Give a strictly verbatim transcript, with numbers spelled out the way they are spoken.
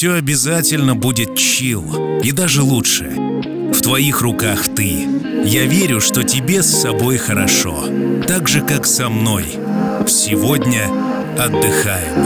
все обязательно будет чил, и даже лучше. В твоих руках ты. Я верю, что тебе с собой хорошо, так же, как со мной. Сегодня отдыхаем.